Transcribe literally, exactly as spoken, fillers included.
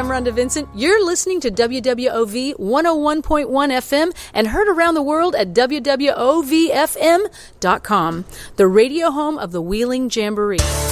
Rhonda Vincent. You're listening to W W O V one oh one point one F M and heard around the world at W W O V F M dot com, the radio home of the Wheeling Jamboree.